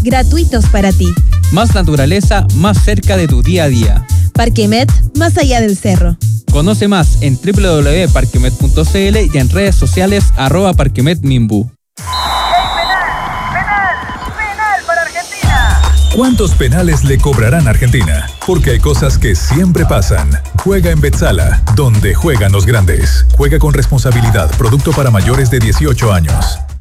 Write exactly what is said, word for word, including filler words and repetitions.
gratuitos para ti. Más naturaleza, más cerca de tu día a día. Parquemet, más allá del cerro. Conoce más en doble u doble u doble u punto parquemet punto c l y en redes sociales arroba parquemetmimbu. ¿Cuántos penales le cobrarán a Argentina? Porque hay cosas que siempre pasan. Juega en Betzala, donde juegan los grandes. Juega con responsabilidad. Producto para mayores de dieciocho años.